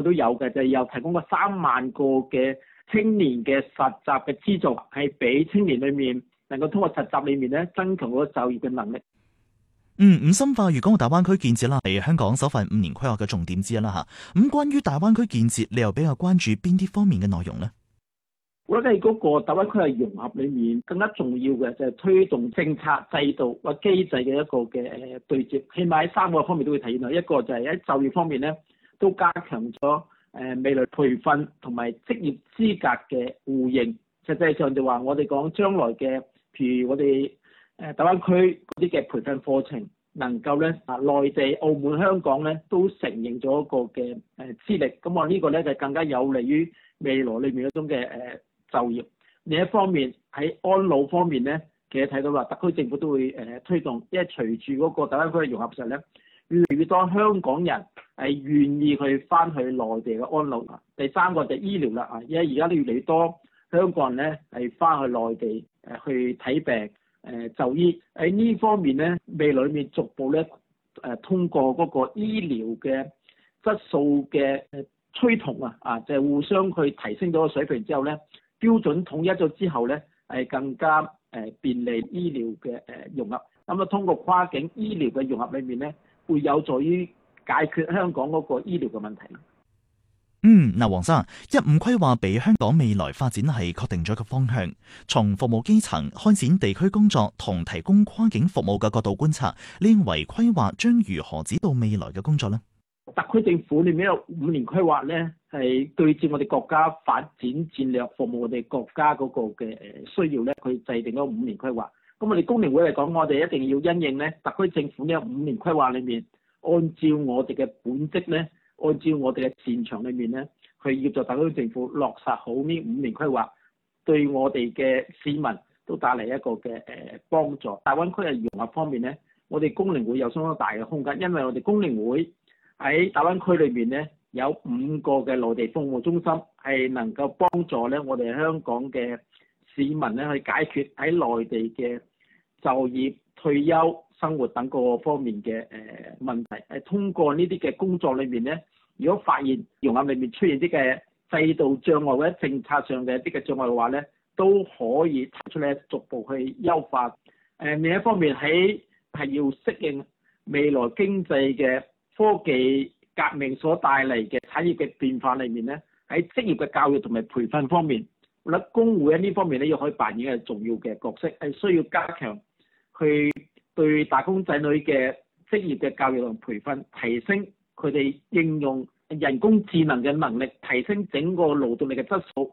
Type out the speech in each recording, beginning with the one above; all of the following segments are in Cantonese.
都有嘅，就係有提供過3萬個嘅青年嘅實習嘅資助，係俾青年裏面能夠通過實習裏面咧增強嗰個就業嘅能力。 深化粵港澳大灣區建設啦，係香港首份5年規劃嘅重點之一啦嚇。咁關於大灣區建設，你又比較關注邊啲方面嘅內容呢？ 我覺得喺嗰個大灣區嘅融合裏面，更加重要嘅就係推動政策制度或機制嘅一個嘅對接，起碼喺3個方面都會體現到。一個就係喺就業方面咧，都加強咗未來培訓同埋職業資格嘅互認。實際上就話我哋講將來嘅，譬如我哋大灣區嗰啲嘅培訓課程，能夠咧內地、澳門、香港咧都承認咗一個嘅資歷，咁我呢個咧就更加有利於未來裏面嗰種嘅就業。另一方面喺安老方面咧，其實睇到話特區政府都會推動，因為隨住嗰個大灣區嘅融合上咧，越嚟越多香港人係願意去翻去內地嘅安老。第三個就係醫療啦，因為而家都越嚟越多香港人咧係翻去內地去睇病。就醫喺呢方面咧，未來裏面逐步咧通過嗰個醫療嘅質素嘅趨同就係互相去提升咗個水平之後咧，標準統一咗之後咧，係更加便利醫療嘅融合。咁通過跨境醫療嘅融合裏面咧，會有助於解決香港嗰個醫療嘅問題。 黃生，15規劃俾香港未來發展係確定咗個方向。從服務基層、開展地區工作同提供跨境服務嘅角度觀察，你認為規劃將如何指導未來嘅工作呢？ 特區政府裏面有5年規劃咧，係對照我哋國家發展戰略，服務我哋國家嗰個嘅需要咧，佢制定咗5年規劃。咁我哋工聯會嚟講，我哋一定要因應咧特區政府呢5年規劃裏面，按照我哋嘅本職咧。按照我哋嘅戰場裏面咧，去協助特區政府落實好呢5年規劃，對我哋嘅市民都帶嚟一個嘅幫助。大灣區嘅融合方面咧，我哋工聯會有相當大嘅空間，因為我哋工聯會喺大灣區裏面咧有5個嘅內地服務中心，係能夠幫助咧我哋香港嘅市民咧去解決喺內地嘅就業、退休、生活等各個方面嘅問題，係通過呢啲嘅工作裏面咧，如果發現融合裏面出現啲嘅制度障礙或者政策上嘅一啲嘅障礙嘅話咧，都可以提出嚟逐步去優化。另一方面係要適應未來經濟嘅科技革命所帶嚟嘅產業嘅變化裏面咧，喺職業嘅教育同埋培訓方面，我覺得工會喺呢方面咧，要可以扮演嘅重要嘅角色，係需要加強去對打工仔女嘅職業嘅教育同培訓，提升佢哋應用人工智能嘅能力，提升整個勞動力嘅質素。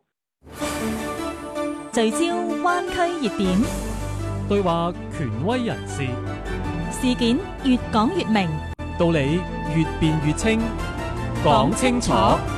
聚焦灣區熱點， 對話權威人士， 事件越講越明， 道理越辯越清，講清楚。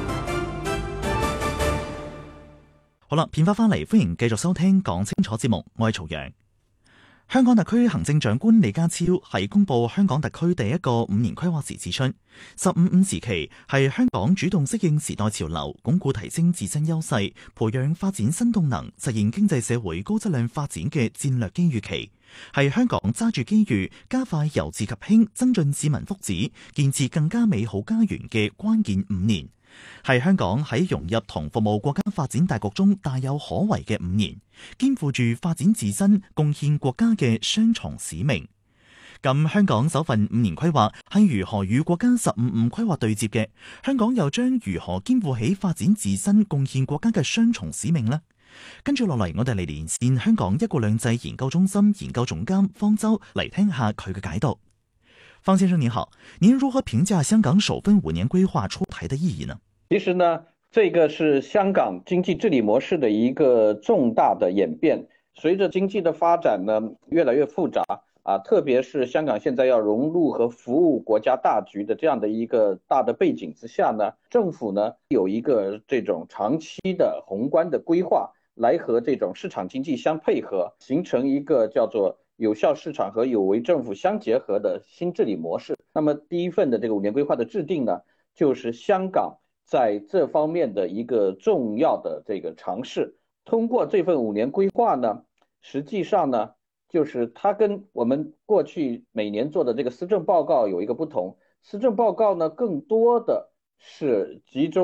好啦，片花翻嚟，歡迎繼續收聽講清楚節目，我係曹陽。香港特區行政長官李家超喺公布香港特區第一個5年規劃時指出，15+5時期係香港主動適應時代潮流，鞏固提升自身優勢，培養發展新動能，實現經濟社會高質量發展嘅戰略機遇期，係香港揸住機遇，加快由治及興，增進市民福祉，建設更加美好家園嘅關鍵5年。係香港喺融入同服務國家發展大局中大有可為嘅5年，肩負住發展自身、貢獻國家嘅雙重使命。咁香港首份5年規劃係如何與國家15+5規劃對接嘅？香港又將如何肩負起發展自身、貢獻國家嘅雙重使命呢？跟住落嚟，我哋嚟連線香港一國兩制研究中心研究總監方舟嚟聽下佢嘅解讀。方先生您好，您如何評價香港首份5年規劃出台的意義呢？ 其實呢，這個是香港經濟治理模式的一個重大的演變。隨着經濟的發展呢，越來越複雜特別是香港現在要融入和服務國家大局的這樣的一個大的背景之下呢，政府呢有一個這種長期的宏觀的規劃，來和這種市場經濟相配合，形成一個叫做有效市場和有為政府相結合的新治理模式。那麼第一份的這個5年規劃的制定呢，就是香港在這方面的一個重要的這個嘗試。通過這份5年規劃呢，實際上呢，就是它跟我們過去每年做的這個施政報告有一個不同。施政報告呢，更多的是集中